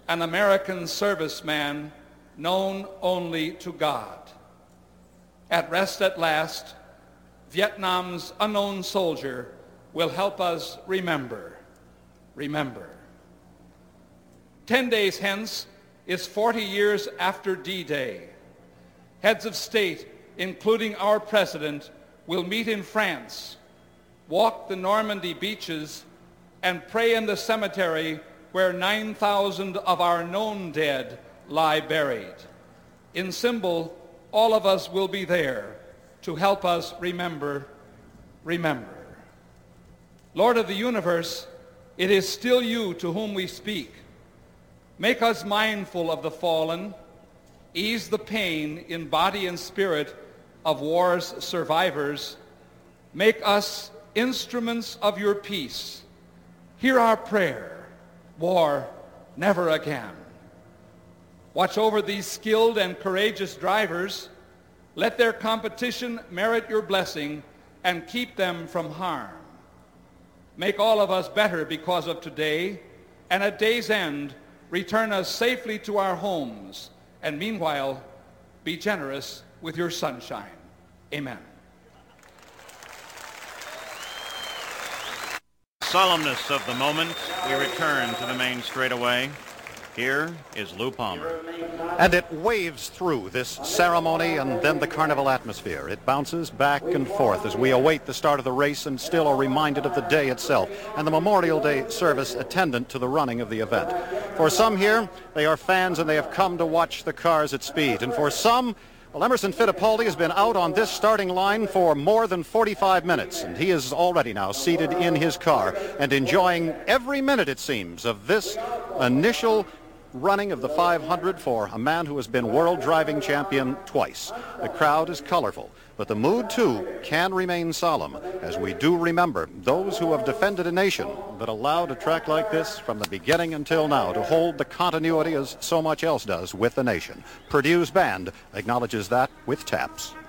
an American serviceman known only to God. At rest at last, Vietnam's unknown soldier will help us remember. 10 days hence is 40 years after D-Day. Heads of state, including our president, will meet in France, walk the Normandy beaches, and pray in the cemetery where 9,000 of our known dead lie buried. In symbol, all of us will be there to help us remember. Lord of the universe, it is still you to whom we speak. Make us mindful of the fallen, ease the pain in body and spirit of war's survivors. Make us instruments of your peace. Hear our prayer, war never again. Watch over these skilled and courageous drivers. Let their competition merit your blessing and keep them from harm. Make all of us better because of today, and at day's end, return us safely to our homes, and meanwhile, be generous with your sunshine. Amen. Solemnness of the moment, we return to the main straightaway. Here is Lou Palmer. And it waves through this ceremony and then the carnival atmosphere. It bounces back and forth as we await the start of the race and still are reminded of the day itself and the Memorial Day service attendant to the running of the event. For some here, they are fans and they have come to watch the cars at speed. And for some, well, Emerson Fittipaldi has been out on this starting line for more than 45 minutes, and he is already now seated in his car and enjoying every minute, it seems, of this initial running of the 500 for a man who has been world driving champion twice. The crowd is colorful, but the mood, too, can remain solemn as we do remember those who have defended a nation that allowed a track like this from the beginning until now to hold the continuity as so much else does with the nation. Purdue's band acknowledges that with taps.